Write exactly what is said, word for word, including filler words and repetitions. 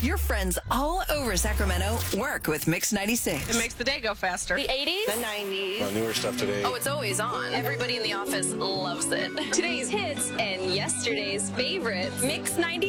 Your friends all over Sacramento work with Mix ninety-six. It makes the day go faster. The eighties? The nineties. Uh, newer stuff today. Oh, it's always on. Everybody in the office loves it. Today's hits and yesterday's favorites. Mix ninety-six.